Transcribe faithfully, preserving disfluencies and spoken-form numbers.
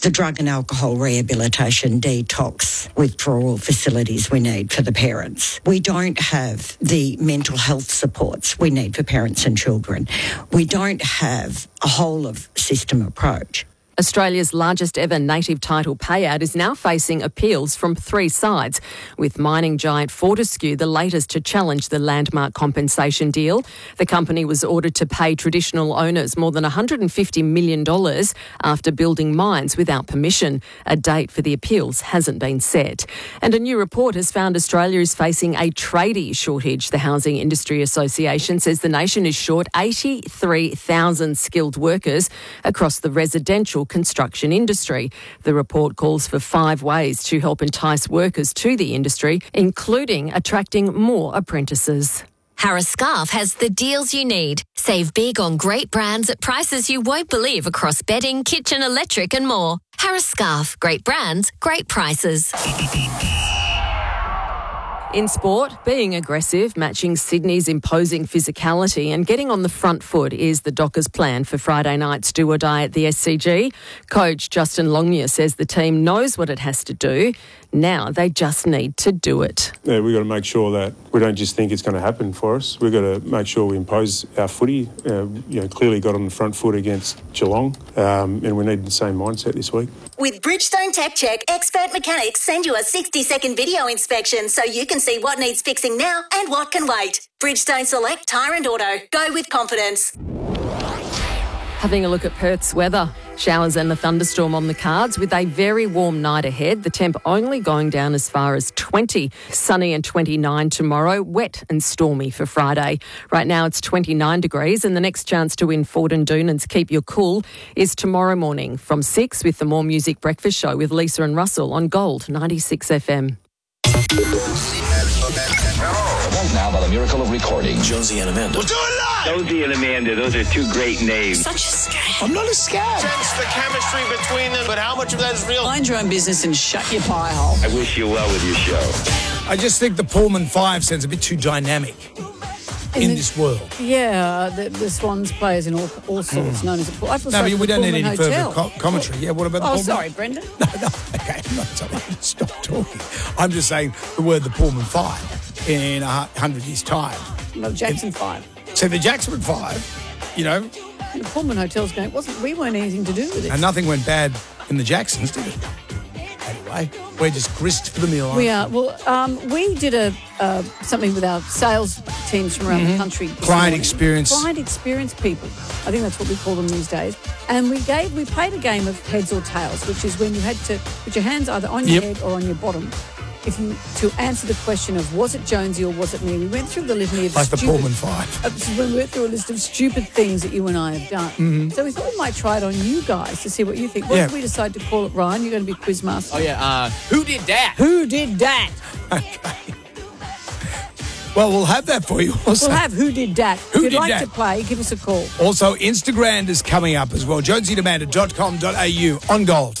the drug and alcohol rehabilitation, detox, withdrawal facilities we need for the parents. We don't have the mental health supports we need for parents and children. We don't have a whole of system approach. Australia's largest ever native title payout is now facing appeals from three sides, with mining giant Fortescue the latest to challenge the landmark compensation deal. The company was ordered to pay traditional owners more than one hundred fifty million dollars after building mines without permission. A date for the appeals hasn't been set. And a new report has found Australia is facing a tradie shortage. The Housing Industry Association says the nation is short eighty-three thousand skilled workers across the residential construction industry. The report calls for five ways to help entice workers to the industry, including attracting more apprentices. Harris Scarf has the deals you need. Save big on great brands at prices you won't believe across bedding, kitchen, electric and more. Harris Scarf. Great brands, great prices. In sport, being aggressive, matching Sydney's imposing physicality and getting on the front foot is the Dockers' plan for Friday night's do or die at the S C G. Coach Justin Longmuir says the team knows what it has to do. Now they just need to do it. Yeah, we've got to make sure that we don't just think it's going to happen for us. We've got to make sure we impose our footy. Uh, you know, clearly got on the front foot against Geelong, um, and we need the same mindset this week. With Bridgestone Tech Check, expert mechanics send you a sixty-second video inspection so you can see what needs fixing now and what can wait. Bridgestone Select Tyre and Auto. Go with confidence. Having a look at Perth's weather. Showers and a thunderstorm on the cards with a very warm night ahead. The temp only going down as far as twenty. Sunny and twenty-nine tomorrow. Wet and stormy for Friday. Right now it's twenty-nine degrees and the next chance to win Ford and Doonan's Keep Your Cool is tomorrow morning from six with the More Music Breakfast Show with Lisa and Russell on Gold ninety-six F M. Right now, by the miracle of recording, Jonesy and Amanda. We'll do it live! Jonesy and Amanda, those are two great names. Such a scam. I'm not a scam. Sense the chemistry between them, but how much of that is real? Mind your own business and shut your pie hole. I wish you well with your show. I just think the Pullman five sounds a bit too dynamic in, in the, this world. Yeah, the, the Swans players in all, all sorts, mm. known as a... I feel no, like we don't Pullman need any Hotel. further co- commentary. Yeah, what about the Oh, Pullman? sorry, Brendan. No, no, okay, I'm not telling you to stop talking. I'm just saying the word the Pullman five in a hundred years' time. No, Jackson it, five. So the Jackson five, you know... And the Pullman Hotel's going, wasn't, we weren't anything to do with it. And nothing went bad in the Jacksons, did it? Anyway, we're just grist for the meal. We are. Well, um, we did a uh, something with our sales teams from around mm-hmm. the country. Client experience. Client experience people. I think that's what we call them these days. And we gave we played a game of heads or tails, which is when you had to put your hands either on your yep. head or on your bottom. If you to answer the question of was it Jonesy or was it me, we went through the litany of like stupid, the Pullman Five. Uh, we went through a list of stupid things that you and I have done. Mm-hmm. So we thought we might try it on you guys to see what you think. What yeah. did we decide to call it, Ryan? You're going to be quiz master. Oh yeah. Uh, who did that? Who did that? Okay. Well, we'll have that for you. Also. We'll have Who Did Dat. Who if you'd did like that? to play, give us a call. Also, Instagram is coming up as well. jonesy and amanda dot com dot a u on Gold.